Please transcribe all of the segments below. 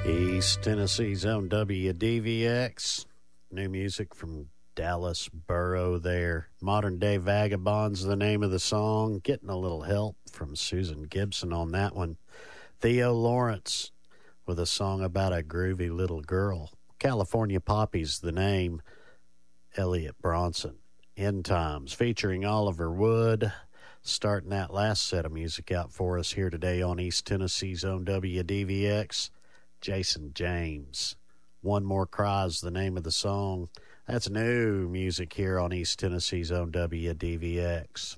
East Tennessee's own WDVX. New music from Dallas Burrow there. Modern Day Vagabonds, the name of the song. Getting a little help from Susan Gibson on that one. Theo Lawrence with a song about a groovy little girl. California Poppies, the name. Elliot Bronson. End Times, featuring Oliver Wood. Starting that last set of music out for us here today on East Tennessee's own WDVX. Jason James. One More Cry's the name of the song. That's new music here on East Tennessee's own WDVX.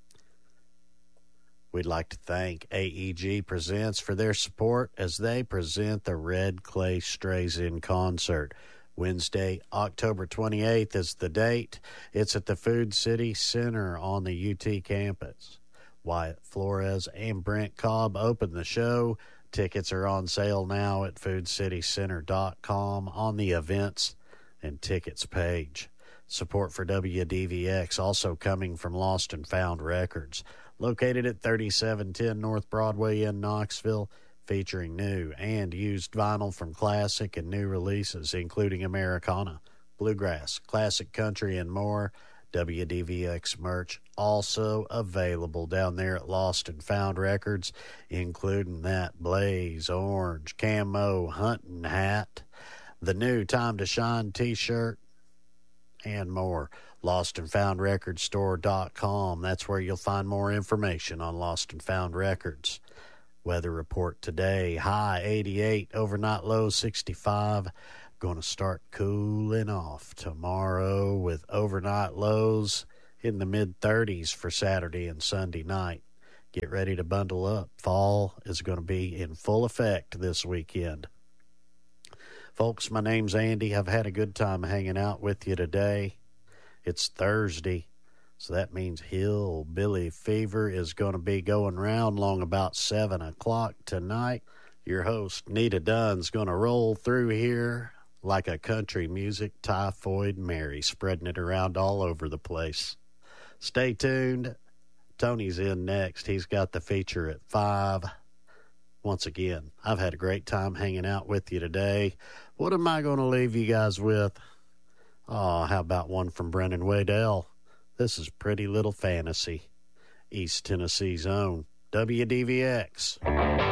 We'd like to thank AEG Presents for their support as they present the Red Clay Strays in concert. Wednesday, October 28th is the date. It's at the Food City Center on the UT campus. Wyatt Flores and Brent Cobb open the show. Tickets are on sale now at foodcitycenter.com on the events and tickets page. Support for WDVX also coming from Lost and Found Records, located at 3710 North Broadway in Knoxville, featuring new and used vinyl from classic and new releases, including Americana, bluegrass, classic country, and more. WDVX merch also available down there at Lost and Found Records, including that Blaze Orange Camo hunting hat, the new Time to Shine t-shirt, and more. LostandFoundRecordStore.com. That's where you'll find more information on Lost and Found Records. Weather report today, high 88, overnight low 65. Going to start cooling off tomorrow with overnight lows in the mid-30s for Saturday and Sunday night. Get ready to bundle up. Fall is going to be in full effect this weekend. Folks, my name's Andy. I've had a good time hanging out with you today. It's Thursday, so that means Hillbilly Fever is going to be going round long about 7 o'clock tonight. Your host, Nita Dunn's going to roll through here like a country music typhoid Mary, spreading it around all over the place. Stay tuned. Tony's in next. He's got the feature at 5. Once again, I've had a great time hanging out with you today. What am I going to leave you guys with? Oh, how about one from Brennan Waddell? This is Pretty Little Fantasy. East Tennessee's own WDVX.